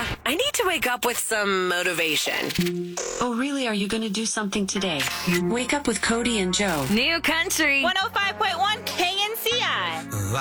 I need to wake up with some motivation. Oh, really? Are you going to do something today? Wake up with Cody and Joe. New country. 105.1 KNCI.